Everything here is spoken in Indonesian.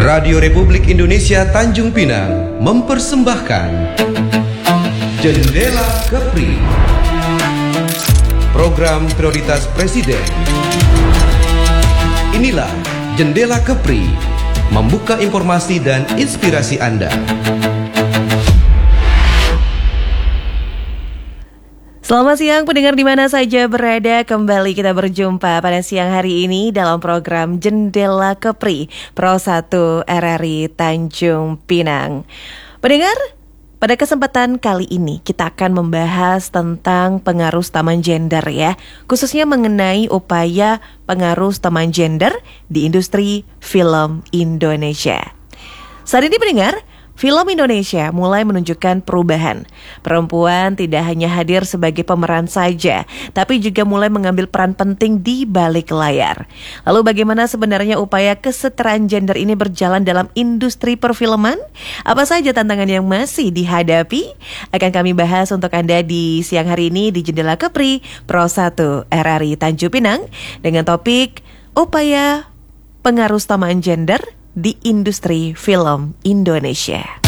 Radio Republik Indonesia Tanjung Pinang mempersembahkan Jendela Kepri, program prioritas Presiden. Inilah Jendela Kepri, membuka informasi dan inspirasi Anda. Selamat siang pendengar di mana saja berada, kembali kita berjumpa pada siang hari ini dalam program Jendela Kepri Pro 1 RRI Tanjung Pinang. Pendengar, pada kesempatan kali ini kita akan membahas tentang pengaruh taman gender ya, khususnya mengenai upaya pengaruh taman gender di industri film Indonesia. Saat ini pendengar, film Indonesia mulai menunjukkan perubahan. Perempuan tidak hanya hadir sebagai pemeran saja, tapi juga mulai mengambil peran penting di balik layar. Lalu bagaimana sebenarnya upaya kesetaraan gender ini berjalan dalam industri perfilman? Apa saja tantangan yang masih dihadapi? Akan kami bahas untuk Anda di siang hari ini di Jendela Kepri Pro 1 RRI Tanjung Pinang dengan topik upaya pengaruh taman gender di industri film Indonesia.